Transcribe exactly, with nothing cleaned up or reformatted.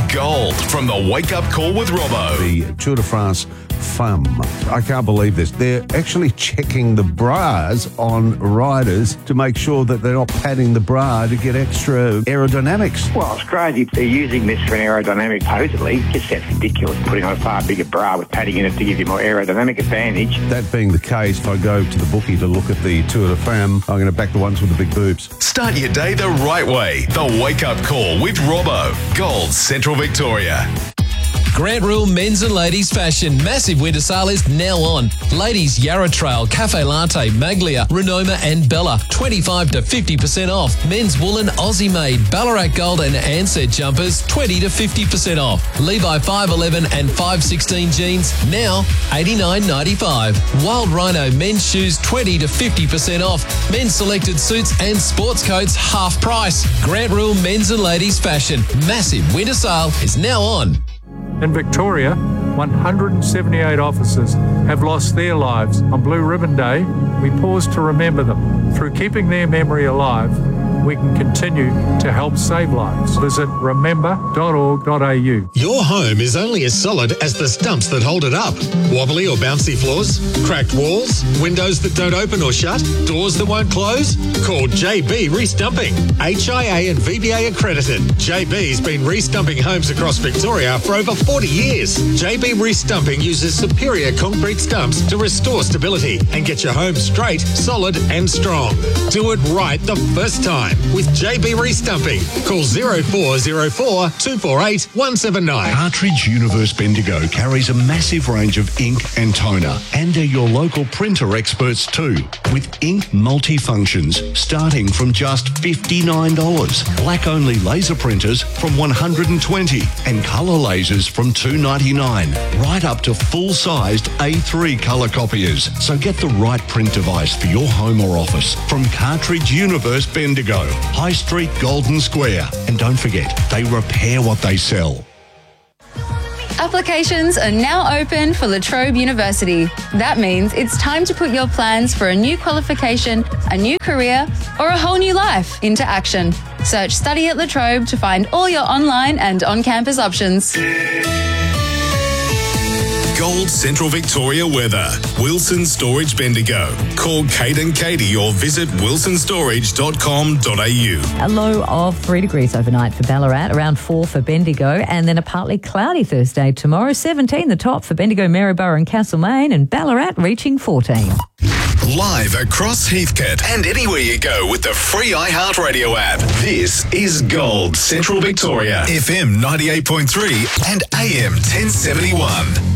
Gold from the Wake Up Call with Robbo. The Tour de France Femme. I can't believe this. They're actually checking the bras on riders to make sure that they're not padding the bra to get extra aerodynamics. Well, Australia, if they're using this for an aerodynamic, supposedly, just that's ridiculous, putting on a far bigger bra with padding in it to give you more aerodynamic advantage. That being the case, if I go to the bookie to look at the Tour de Femme, I'm going to back the ones with the big boobs. Start your day the right way. The Wake Up Call with Robbo. Gold, Central Victoria. Grant Rule Men's and Ladies Fashion. Massive winter sale is now on. Ladies Yarra Trail, Cafe Latte, Maglia, Renoma and Bella. twenty-five to fifty percent off. Men's woolen Aussie made, Ballarat Gold and Ansett jumpers, twenty to fifty percent off. Levi five eleven and five sixteen jeans, now eighty-nine ninety-five. Wild Rhino men's shoes, twenty to fifty percent off. Men's selected suits and sports coats, half price. Grant Rule Men's and Ladies Fashion. Massive winter sale is now on. In Victoria, one hundred seventy-eight officers have lost their lives. On Blue Ribbon Day, we pause to remember them. Through keeping their memory alive, we can continue to help save lives. Visit remember dot org dot a u. Your home is only as solid as the stumps that hold it up. Wobbly or bouncy floors? Cracked walls? Windows that don't open or shut? Doors that won't close? Call J B Restumping. H I A and V B A accredited. J B's been restumping homes across Victoria for over forty years. J B Restumping uses superior concrete stumps to restore stability and get your home straight, solid and strong. Do it right the first time with J B Restumping. Call zero four zero four two four eight one seven nine. Cartridge Universe Bendigo carries a massive range of ink and toner, and are your local printer experts too, with ink multifunctions starting from just fifty-nine dollars. Black-only laser printers from one hundred twenty dollars and colour lasers from two ninety-nine, right up to full-sized A three colour copiers. So get the right print device for your home or office from Cartridge Universe Bendigo, High Street, Golden Square. And don't forget, they repair what they sell. Applications are now open for La Trobe University. That means it's time to put your plans for a new qualification, a new career, or a whole new life into action. Search Study at La Trobe to find all your online and on-campus options. Gold Central Victoria weather. Wilson Storage Bendigo. Call Kate and Katie or visit wilson storage dot com dot a u. A low of three degrees overnight for Ballarat, around four for Bendigo, and then a partly cloudy Thursday tomorrow. seventeen the top for Bendigo, Maryborough and Castlemaine, and Ballarat reaching fourteen. Live across Heathcote and anywhere you go with the free iHeartRadio app. This is Gold Central Victoria. F M ninety-eight point three and A M ten seventy-one.